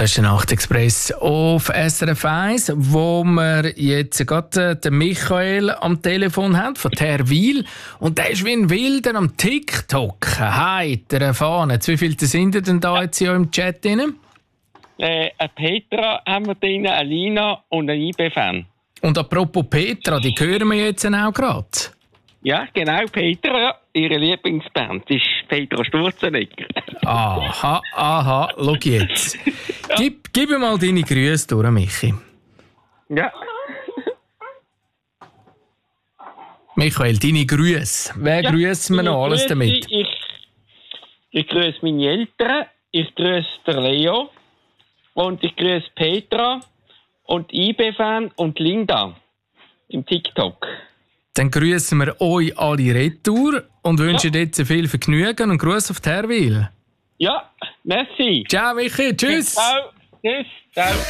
Das ist der Nachtexpress auf SRF 1, wo wir jetzt gerade den Michael am Telefon haben, von Terwil. Und der ist wie ein Wilder am TikTok. Heiter Fahne. Wie viele sind denn da jetzt hier im Chat drin? Eine Petra haben wir drin, eine Lina und ein IB-Fan. Und apropos Petra, die hören wir jetzt auch gerade. Ja, genau, Petra, ja. Ihre Lieblingsband ist Petra Sturzenegger. Aha, schau jetzt. Gib mir mal deine Grüße durch, Michi. Ja. Michael, deine Grüße. Wer grüßt mir noch alles damit? Ich grüße meine Eltern, ich grüße den Leo und ich grüße Petra und IB-Fan und Linda im TikTok. Dann grüßen wir euch alle retour und wünschen jetzt viel Vergnügen und Gruß auf Terwil. Ja, merci. Ciao, Michi. Tschüss. Ciao. Tschüss. Ciao.